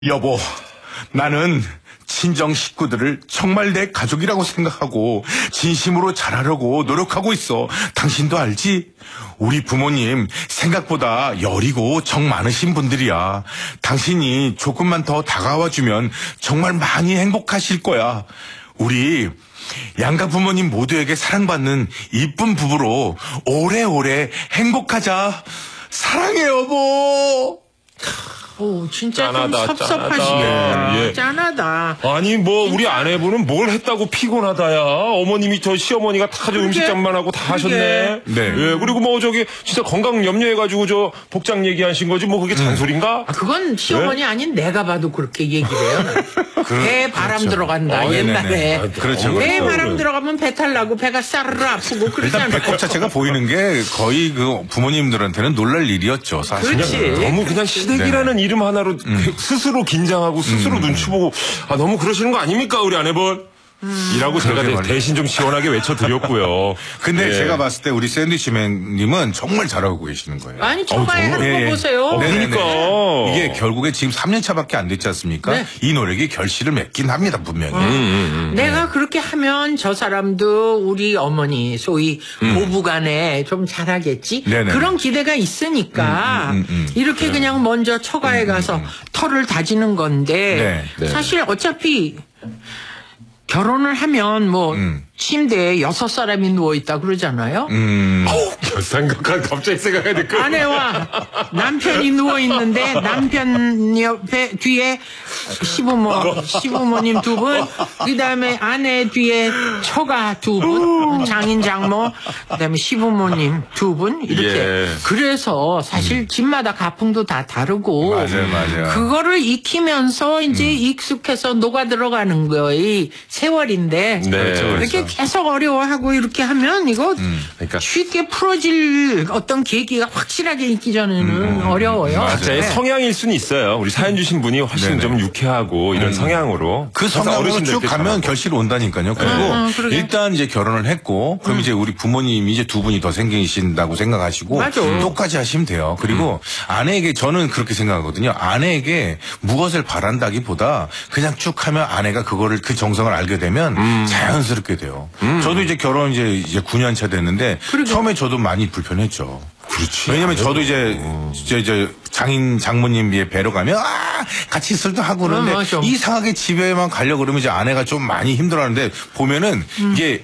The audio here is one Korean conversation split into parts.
여보, 나는 친정 식구들을 정말 내 가족이라고 생각하고 진심으로 잘하려고 노력하고 있어. 당신도 알지? 우리 부모님 생각보다 여리고 정 많으신 분들이야. 당신이 조금만 더 다가와주면 정말 많이 행복하실 거야. 우리 양가 부모님 모두에게 사랑받는 이쁜 부부로 오래오래 행복하자. 사랑해, 여보. 오, 진짜 짠하다, 좀 섭섭하시겠다. 예. 짠하다. 아니 우리 아내분은 뭘 했다고 피곤하다야. 어머님이 저 시어머니가 다 저 음식 장만하고 다 하셨네. 네. 예, 그리고 저기 진짜 건강 염려해가지고 저 복장 얘기하신 거지 그게 잔소리인가? 그건 시어머니 아닌 내가 봐도 그렇게 얘기를 해요. 배에 바람 그렇죠. 들어간다, 옛날에. 네네. 그렇죠. 배에 그렇죠. 바람 들어가면 배탈 나고 배가 싸르르 아프고 일단 그러잖아요. 배꼽 자체가 보이는 게 거의 그 부모님들한테는 놀랄 일이었죠, 사실. 그렇지. 너무 그냥 시댁이라는 이름 하나로 스스로 긴장하고 스스로 눈치 보고 너무 그러시는 거 아닙니까 우리 아내분? 이라고 제가 대신 좀 시원하게 외쳐드렸고요. 근데 예. 제가 봤을 때 우리 샌드위치맨님은 정말 잘하고 계시는 거예요. 아니, 초반에 하는 거 보세요. 네네네. 그러니까. 이게 결국에 지금 3년 차밖에 안 됐지 않습니까? 네. 이 노력이 결실을 맺긴 합니다, 분명히. 내가 그렇게 하면 저 사람도 우리 어머니 소위 고부간에 좀 잘하겠지. 네네. 그런 기대가 있으니까 이렇게 그냥 먼저 처가에 가서 털을 다지는 건데 네. 사실 어차피 결혼을 하면 침대에 6사람이 누워있다 그러잖아요. 갑자기 생각하는데 아내와 남편이 누워있는데 남편 옆에 뒤에 시부모님 2분, 그 다음에 아내 뒤에 처가 2분, 장인 장모, 그 다음에 시부모님 2분, 이렇게. 예. 그래서 사실 집마다 가풍도 다 다르고. 맞아요. 그거를 익히면서 이제 익숙해서 녹아 들어가는 거의 세월인데. 네. 이렇게 계속 어려워하고 이렇게 하면 이거 그러니까 쉽게 풀어질 어떤 계기가 확실하게 있기 전에는 어려워요. 각자의 네. 성향일 수는 있어요. 우리 사연 주신 분이 훨씬 네네. 좀 유쾌하고 이런 성향으로. 그 항상 성향으로 쭉 어르신들께 가면 잘하고. 결실 온다니까요. 그리고 그러게. 일단 이제 결혼을 했고, 그럼 이제 우리 부모님이 이제 2분이 더 생기신다고 생각하시고, 맞아. 똑같이 하시면 돼요. 그리고 아내에게 저는 그렇게 생각하거든요. 아내에게 무엇을 바란다기보다 그냥 쭉 하면 아내가 그거를 그 정성을 알게 되면 자연스럽게 돼요. 저도 이제 결혼 이제 9년 차 됐는데 처음에 저도 많이 불편했죠. 그렇지. 왜냐면 저도 이제 장인 장모님 뵈러 가면 같이 술도 하고 그러는데 맞아. 이상하게 집에만 가려고 그러면 이제 아내가 좀 많이 힘들어하는데 보면은 이게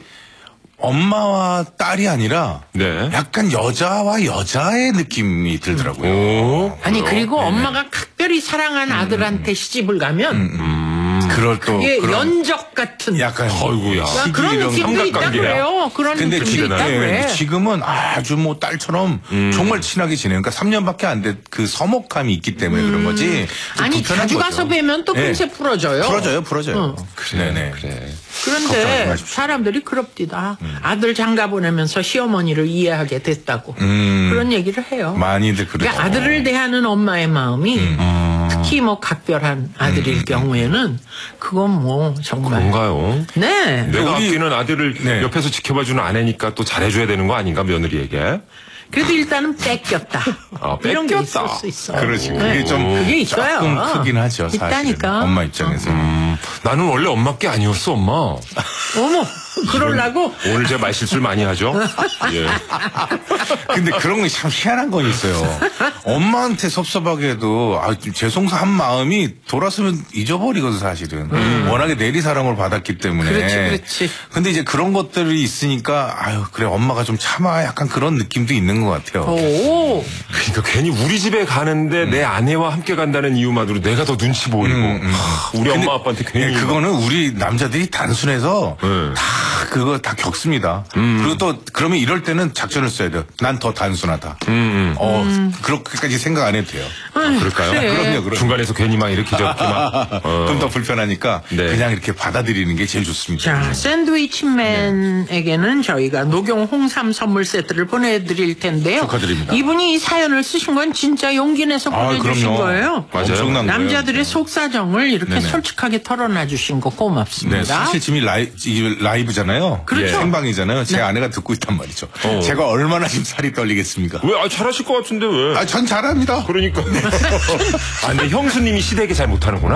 엄마와 딸이 아니라 네. 약간 여자와 여자의 느낌이 들더라고요. 오. 아니 그리고 엄마가 각별히 사랑한 아들한테 시집을 가면 그럴 또 이게 그런 연적 같은 약간 어이구야. 그런 느낌도 있다 삼각관계야. 그래요. 그런 근데 느낌도 있다 그래. 지금은 아주 뭐 딸처럼 정말 친하게 지내요. 그러니까 3년밖에 안 된 그 서먹함이 있기 때문에 그런 거지. 좀 아니 불편한 자주 거죠. 가서 뵈면 또 금세 네. 풀어져요. 풀어져요. 네네. 그래. 걱정하지 그런데 마십시오. 사람들이 그럽디다. 아들 장가 보내면서 시어머니를 이해하게 됐다고 그런 얘기를 해요. 많이들 그래요. 그러니까 아들을 대하는 엄마의 마음이 특히 뭐 각별한 아들일 경우에는 그건 뭐 정말 뭔가요? 네. 내가 우리- 아끼는 아들을 네. 옆에서 지켜봐주는 아내니까 또 잘해줘야 되는 거 아닌가 며느리에게? 그래도 일단은 뺏겼다. 이런 게 있을 뺏겼다. 수 있어. 그렇지. 네. 그게 좀 그게 있어요. 조금 크긴 하죠. 사실. 있다니까. 엄마 입장에서. 나는 원래 엄마께 아니었어, 엄마. 어머, 그러려고 오늘 제가 말실수를 많이 하죠? 예. 근데 그런 게 참 희한한 건 있어요. 엄마한테 섭섭하게 해도 죄송한 마음이 돌아서면 잊어버리거든 사실은. 워낙에 내리사랑을 받았기 때문에. 그렇지. 근데 이제 그런 것들이 있으니까 그래 엄마가 좀 참아 약간 그런 느낌도 있는 것 같아요. 오, 그러니까 괜히 우리 집에 가는데 내 아내와 함께 간다는 이유만으로 내가 더 눈치 보이고 우리 엄마 아빠한테 괜히 그거는 우리 남자들이 단순해서 다 그거 다 겪습니다. 그리고 또 그러면 이럴 때는 작전을 써야 돼요. 난 더 단순하다. 그렇게까지 생각 안 해도 돼요. 그럴까요? 그래. 그럼요. 중간에서 괜히 막 이렇게 저렇게 막 좀 더 불편하니까 네. 그냥 이렇게 받아들이는 게 제일 좋습니다. 자, 샌드위치맨에게는 저희가 녹용 홍삼 선물 세트를 보내드릴 텐데요. 축하드립니다. 이분이 이 사연을 쓰신 건 진짜 용기 내서 보내주신 그럼요. 거예요. 맞아요. 엄청난 거예요. 남자들의 속사정을 이렇게 네네. 솔직하게 털어놔 주신 거 고맙습니다. 네, 사실 지금 라이브잖아요. 있잖아요. 그렇죠. 생방이잖아요. 제 아내가 듣고 있단 말이죠. 제가 얼마나 지금 살이 떨리겠습니까? 왜? 아, 잘하실 것 같은데 왜? 전 잘합니다. 그러니까. 아, 근데 형수님이 시댁에 잘 못하는구나.